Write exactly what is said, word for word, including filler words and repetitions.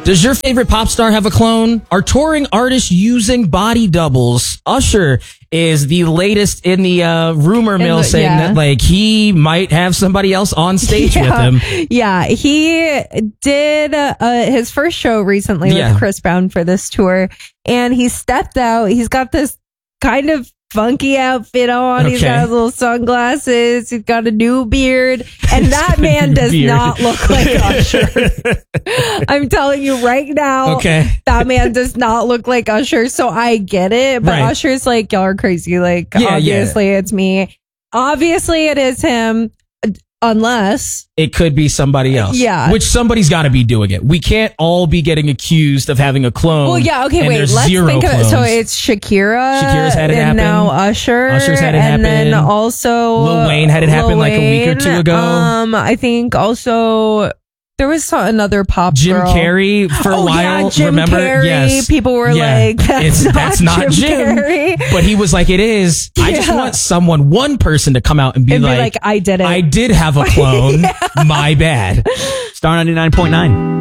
Does your favorite pop star have a clone? Are touring artists using body doubles? Usher is the latest in the uh, rumor mill the, saying yeah. that like he might have somebody else on stage yeah. with him. Yeah, he did uh, his first show recently Yeah. with Chris Brown for this tour, and he stepped out. He's got this kind of funky outfit on. He's Okay. got little sunglasses. He's got a new beard, and that man does beard. not look like Usher. I'm telling you right now, Okay. that man does not look like Usher. So I get it, but Right. Usher's like, y'all are crazy. Like, Yeah, obviously it's me. Obviously it is him, unless It could be somebody else. Yeah. Which somebody's got to be doing it. We can't all be getting accused of having a clone. Well, yeah, okay, and wait. there's Let's zero think of it. So clones. it's Shakira. Shakira's had it and happen. now Usher. Usher's had it and happen. then also Lil Wayne had it Lil happen like a week or two Wayne. ago. Um, I think also there was some- another pop Jim girl. Carrey for a Oh, while. yeah, Jim remember? Carrey. Yes. People were Yeah. like, that's It's- not that's not Jim Jim. Carrey. But he was like, it is. I just Yeah. want someone, one person to come out and be, And be like, like, I did it. I did have a clone. My bad. Star ninety-nine point nine.